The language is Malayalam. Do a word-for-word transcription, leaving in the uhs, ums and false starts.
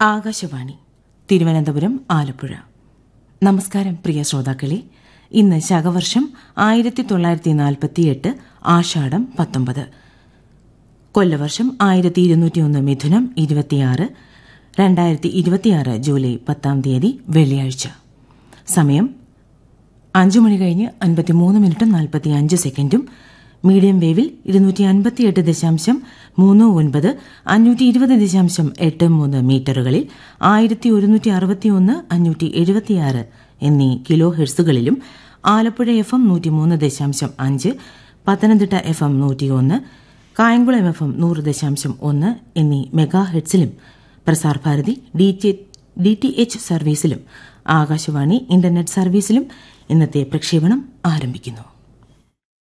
ആകാശവാണി തിരുവനന്തപുരം ആലപ്പുഴ. നമസ്കാരം പ്രിയ ശ്രോതാക്കളെ. ഇന്ന് ശകവർഷം ആയിരത്തി തൊള്ളായിരത്തി നാൽപ്പത്തിയെട്ട് ആഷാഢം പത്തൊമ്പത്, കൊല്ലവർഷം ആയിരത്തി ഇരുന്നൂറ്റിയൊന്ന് മിഥുനം ഇരുപത്തിയാറ്, രണ്ടായിരത്തി ഇരുപത്തിയാറ് ജൂലൈ പത്താം തീയതി വെള്ളിയാഴ്ച. സമയം അഞ്ചു മണി കഴിഞ്ഞ് അൻപത്തിമൂന്ന് മിനിറ്റും നാൽപ്പത്തി അഞ്ച് സെക്കൻഡും. മീഡിയം വേവിൽ ഇരുന്നൂറ്റി അൻപത്തിയെട്ട് ദശാംശം മൂന്ന് ഒൻപത് അഞ്ഞൂറ്റി ഇരുപത് ദശാംശം എട്ട് മൂന്ന് മീറ്ററുകളിൽ ആയിരത്തി ഒരുന്നൂറ്റി അറുപത്തിയൊന്ന് അഞ്ഞൂറ്റി എഴുപത്തിയാറ് എന്നീ കിലോ ഹെർട്സുകളിലും ആലപ്പുഴ എഫ് എം നൂറ്റിമൂന്ന് ദശാംശം അഞ്ച്, പത്തനംതിട്ട എഫ് എം നൂറ്റിയൊന്ന്, കായംകുളം എഫ് എം നൂറ് ദശാംശം ഒന്ന് എന്നീ mega ഹെർട്സിലും Prasar Bharati D T H സർവീസിലും Akashvani internet സർവീസിലും ഇന്നത്തെ പ്രക്ഷേപണം ആരംഭിക്കുന്നു.